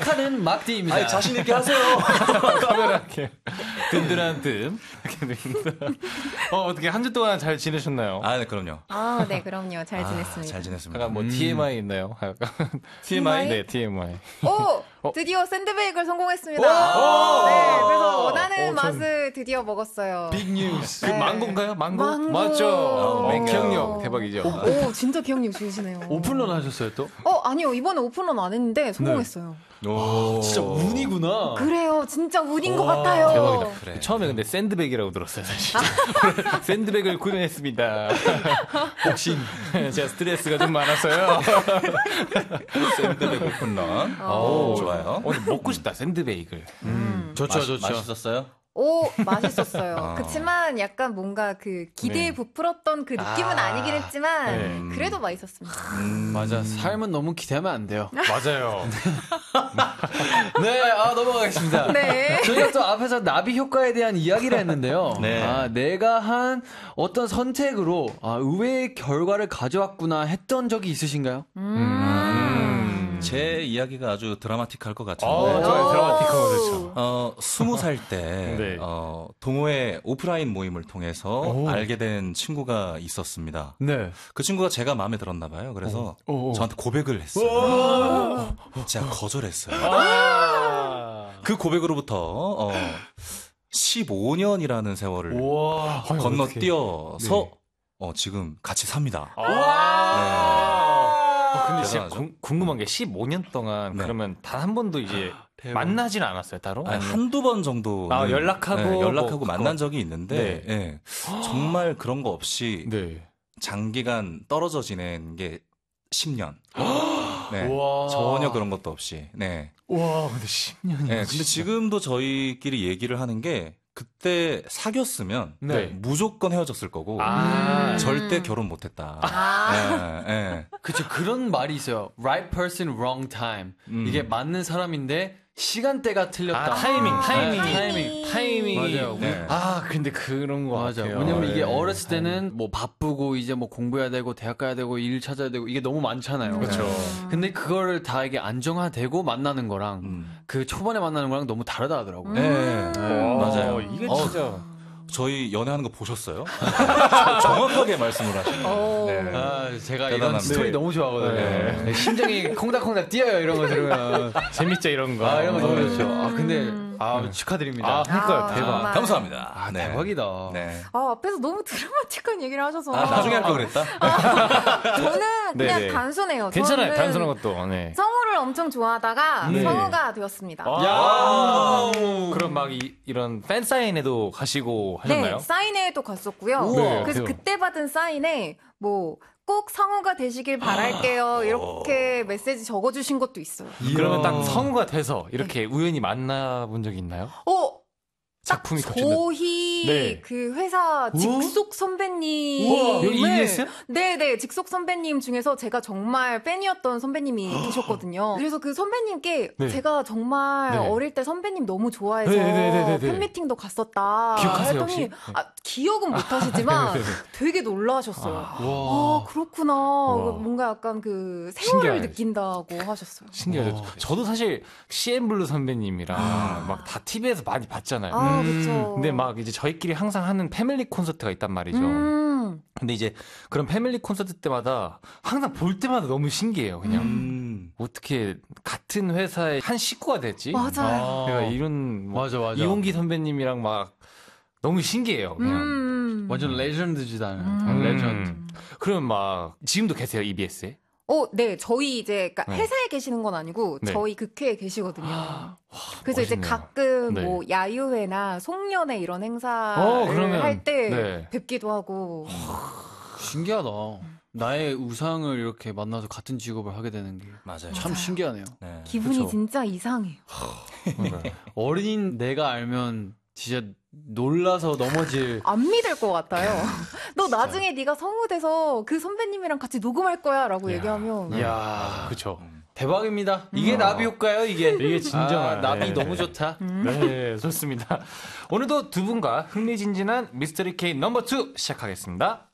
막 막디입니다. 아니, 자신 있게 하세요. 카메라게 든든한 뜸. 어떻게 한 주 동안 잘 지내셨나요? 아, 네, 그럼요. 네, 그럼요. 잘 지냈습니다. 잘 지냈습니다. 약간 뭐 TMI 있나요? 약간 TMI? 네, TMI. 드디어 샌드베이글 성공했습니다. 네, 그래서 원하는 맛을 드디어 먹었어요. 빅 뉴스. 그 네. 망고인가요? 망고? 망고. 맞죠. 망고. 기억력 대박이죠. 진짜 기억력 좋으시네요. 오픈런 하셨어요 또? 아니요. 이번에 오픈런 안 했는데 성공했어요. 진짜 운이구나. 그래요. 진짜 운인 것 같아요. 대박이다. 그래. 처음에 근데 샌드백이라고 들었어요, 사실. 샌드백을 구매했습니다. 복싱. 제가 스트레스가 좀 많아서요. 샌드백 오픈런. 좋아요. 오늘 먹고 싶다, 샌드베이글. 좋죠. 맛있었어요? 맛있었어요. 그치만 약간 뭔가 그 기대에 네. 부풀었던 그 느낌은 아니긴 했지만 네. 그래도 맛있었습니다. 맞아. 삶은 너무 기대하면 안 돼요. 맞아요. 네, 넘어가겠습니다. 네. 저희가 또 앞에서 나비 효과에 대한 이야기를 했는데요. 네. 내가 한 어떤 선택으로 의외의 결과를 가져왔구나 했던 적이 있으신가요? 제 이야기가 아주 드라마틱할 것 같은데. 좋아요. 드라마틱한 거 좋죠. 20살 때, 네. 동호회 오프라인 모임을 통해서 알게 된 친구가 있었습니다. 네. 그 친구가 제가 마음에 들었나 봐요. 그래서 저한테 고백을 했어요. 제가 거절했어요. 그 고백으로부터 15년이라는 세월을 건너뛰어서 지금 같이 삽니다. 근데 진짜 대단하죠? 궁금한 게 15년 동안 네. 그러면 단 한 번도 이제 만나진 않았어요, 따로? 아니, 한두 번 정도 연락하고 뭐 만난 적이 있는데 예. 정말 그런 거 없이 네. 장기간 떨어져 지낸 게 10년. 네. 우와. 전혀 그런 것도 없이. 네. 와, 근데 10년이나. 네. 근데 지금도 저희끼리 얘기를 하는 게 그때 사귀었으면 네. 무조건 헤어졌을 거고 절대 결혼 못했다. 네. 그쵸. 그런 말이 있어요. Right person, wrong time. 이게 맞는 사람인데 시간대가 틀렸다. 타이밍. 맞아요. 네. 근데 그런 거 맞아. 같아요. 왜냐면 이게 네. 어렸을 때는 뭐 바쁘고 이제 뭐 공부해야 되고 대학 가야 되고 일 찾아야 되고 이게 너무 많잖아요. 그렇죠. 근데 그거를 다 이게 안정화되고 만나는 거랑 그 초반에 만나는 거랑 너무 다르다 하더라고요. 네. 맞아요. 이게 진짜. 저희 연애하는 거 보셨어요? 정확하게 말씀을 하시네요. 네. 제가 대단합니다. 이런 스토리 네. 너무 좋아하거든요. 네. 심장이 콩닥콩닥 뛰어요, 이런 거 들으면. 재밌죠, 이런 거. 이런 거 너무 좋죠. 근데, 축하드립니다. 그러니까요, 대박. 정말. 감사합니다. 네. 대박이다. 네. 앞에서 너무 드라마틱한 얘기를 하셔서 나중에 할 걸 그랬다? 저는 그냥 네네. 단순해요. 괜찮아요, 저는 단순한 것도. 네. 성우를 엄청 좋아하다가 네. 성우가 되었습니다. 그럼 막 이런 팬 사인회도 가시고 하셨나요? 네, 사인회에도 갔었고요. 우와. 그래서 네, 그때 받은 사인에 뭐 꼭 성우가 되시길 바랄게요. 이렇게 메시지 적어주신 것도 있어요. 그러면 딱 성우가 돼서 이렇게 우연히 만나본 적이 있나요? 작품이 겹친다. 저희 네. 그 회사 직속 선배님 우와, 여기 EBS? 네네 직속 선배님 중에서 제가 정말 팬이었던 선배님이 계셨거든요. 그래서 그 선배님께 네. 제가 정말 네. 어릴 때 선배님 너무 좋아해서 네. 팬미팅도 갔었다 기억하세요, 했더니 혹시? 기억은 못하시지만 되게 놀라셨어요. 그렇구나. 뭔가 약간 그 세월을 신기하네. 느낀다고 하셨어요. 신기하죠. 저도 사실 CN블루 선배님이랑 막 다 TV에서 많이 봤잖아요. 그렇죠. 근데 막 이제 저희끼리 항상 하는 패밀리 콘서트가 있단 말이죠. 근데 이제 그런 패밀리 콘서트 때마다 항상 볼 때마다 너무 신기해요. 그냥 어떻게 같은 회사의 한 식구가 됐지? 맞아요. 내가 이런 맞아. 이용기 선배님이랑 막 너무 신기해요. 그냥. 완전 레전드지다. 레전드. 그럼 막 지금도 계세요 EBS에? 네, 저희 이제 그러니까 네. 회사에 계시는 건 아니고 네. 저희 극회에 계시거든요. 그래서 이제 멋있네요. 가끔 네. 뭐 야유회나 송년회 이런 행사를 그러면, 할 때 네. 뵙기도 하고. 신기하다. 나의 우상을 이렇게 만나서 같은 직업을 하게 되는 게 맞아요. 참 신기하네요. 네. 기분이 그쵸. 진짜 이상해요. 어린 내가 알면 진짜 놀라서 넘어질. 안 믿을 것 같아요. 너 나중에 네가 성우 돼서 그 선배님이랑 같이 녹음할 거야라고 얘기하면 이야, 그쵸. 대박입니다. 이게 나비 효과예요, 이게. 이게 진정한. 나비 네. 너무 좋다. 네, 좋습니다. 오늘도 두 분과 흥미진진한 미스터리 K 넘버 2 시작하겠습니다.